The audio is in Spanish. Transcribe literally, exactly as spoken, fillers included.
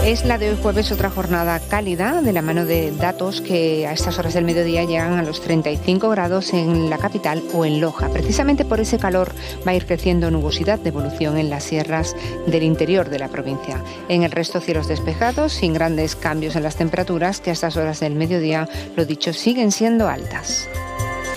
Es la de hoy jueves otra jornada cálida de la mano de datos que a estas horas del mediodía llegan a los treinta y cinco grados en la capital o en Loja. Precisamente por ese calor va a ir creciendo nubosidad de evolución en las sierras del interior de la provincia. En el resto cielos despejados, sin grandes cambios en las temperaturas que a estas horas del mediodía, lo dicho, siguen siendo altas.